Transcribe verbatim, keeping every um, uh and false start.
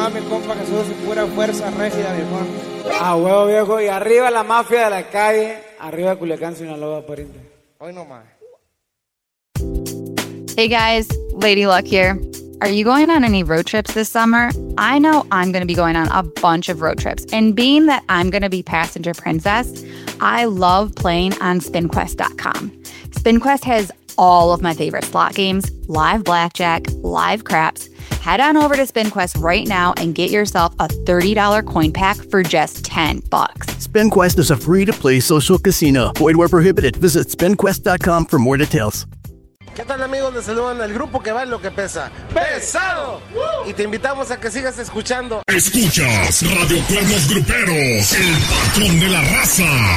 a mi compa Jesús y pura fuerza rígida, viejón. Ah, huevo, viejo. Y arriba la mafia de la calle. Arriba Culiacán, Sinaloa, pariente. Hoy nomás. Hey guys, Lady Luck here. Are you going on any road trips this summer? I know I'm going to be going on a bunch of road trips. And being that I'm going to be passenger princess, I love playing on spin quest dot com. SpinQuest has all of my favorite slot games, live blackjack, live craps. Head on over to SpinQuest right now and get yourself a thirty dollars coin pack for just ten bucks. SpinQuest is a free-to-play social casino. Void where prohibited. Visit spin quest dot com for more details. ¿Qué tal, amigos? Les saludan el grupo que va en lo que pesa. ¡Pesado! Y te invitamos a que sigas escuchando. Escuchas Radio Cuernos Gruperos, el patrón de la raza.